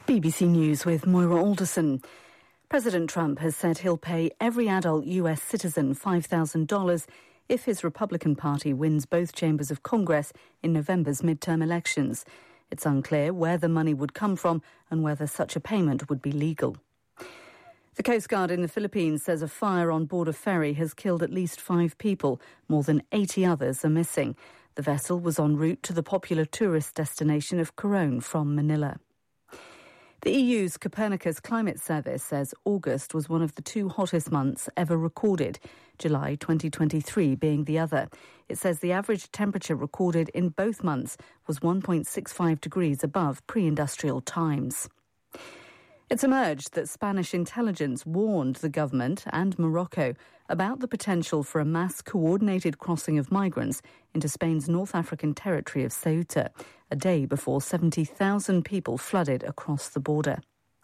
BBC News with Moira Alderson. President Trump has said he'll pay every adult US citizen $5,000 if his Republican Party wins both chambers of Congress in November's midterm elections. It's unclear where the money would come from and whether such a payment would be legal. The Coast Guard in the Philippines says a fire on board a ferry has killed at least 5 people. More than 80 others are missing. The vessel was en route to the popular tourist destination of Coron from Manila. The EU's Copernicus Climate Service says August was one of the 2 hottest months ever recorded, July 2023 being the other. It says the average temperature recorded in both months was 1.65 degrees above pre-industrial times. It's emerged that Spanish intelligence warned the government and Morocco about the potential for a mass coordinated crossing of migrants into Spain's North African territory of Ceuta, a day before 70,000 people flooded across the border.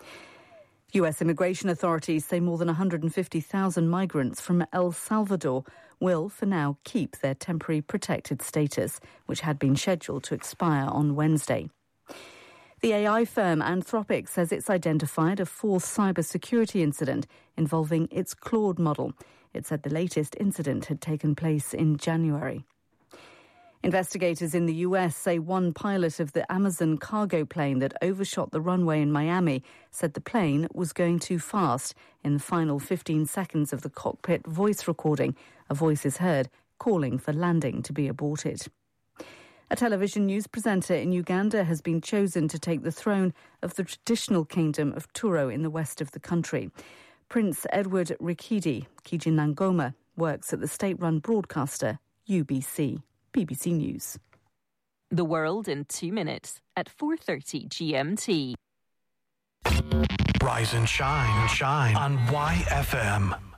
US immigration authorities say more than 150,000 migrants from El Salvador will, for now, keep their temporary protected status, which had been scheduled to expire on Wednesday. The AI firm Anthropic says it's identified a 4th cybersecurity incident involving its Claude model. It said the latest incident had taken place in January. Investigators in the US say one pilot of the Amazon cargo plane that overshot the runway in Miami said the plane was going too fast. In the final 15 seconds of the cockpit voice recording, a voice is heard calling for landing to be aborted. A television news presenter in Uganda has been chosen to take the throne of the traditional kingdom of Turo in the west of the country. Prince Edward Rikidi Kijinangoma works at the state-run broadcaster UBC. BBC News. The world in 2 minutes at 4:30 GMT. Rise and shine on YFM.